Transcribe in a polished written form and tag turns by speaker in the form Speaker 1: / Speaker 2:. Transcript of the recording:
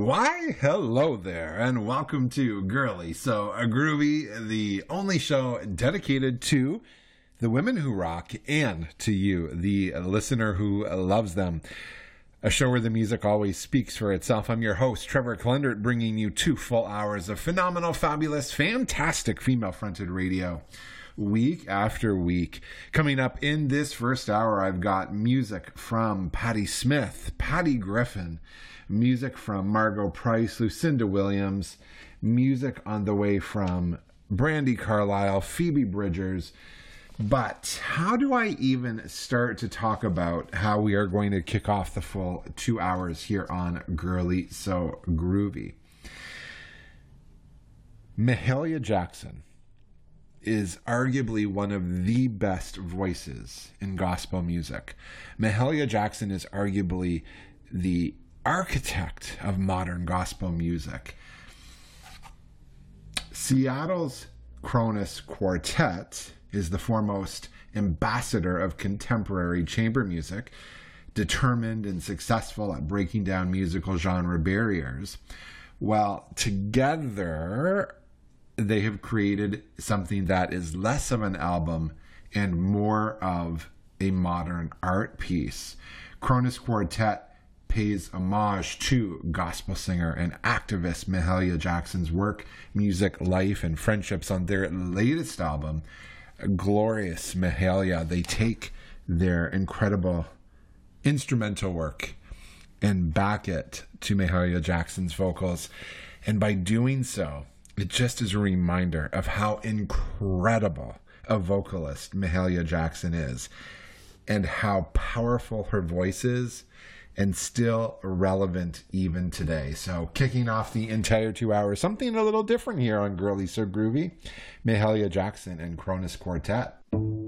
Speaker 1: Why, hello there, and welcome to Girly So Groovy, the only show dedicated to the women who rock and to you, the listener who loves them. A show where the music always speaks for itself. I'm your host, Trevor Klendert, bringing you 2 full hours of phenomenal, fabulous, fantastic female-fronted radio week after week. Coming up in this first hour, I've got music from Patti Smith, Patty Griffin, music from Margo Price, Lucinda Williams, music on the way from Brandi Carlile, Phoebe Bridgers. But how do I even start to talk about how we are going to kick off the full 2 hours here on Girly So Groovy? Mahalia Jackson is arguably one of the best voices in gospel music. Mahalia Jackson is arguably the architect of modern gospel music. Seattle's Kronos Quartet is the foremost ambassador of contemporary chamber music, determined and successful at breaking down musical genre barriers. Well, together they have created something that is less of an album and more of a modern art piece. Kronos Quartet pays homage to gospel singer and activist Mahalia Jackson's work, music, life, and friendships on their latest album, Glorious Mahalia. They take their incredible instrumental work and back it to Mahalia Jackson's vocals. And by doing so, it just is a reminder of how incredible a vocalist Mahalia Jackson is and how powerful her voice is and still relevant even today. So kicking off the entire 2 hours, something a little different here on Girly So Groovy, Mahalia Jackson and Kronos Quartet.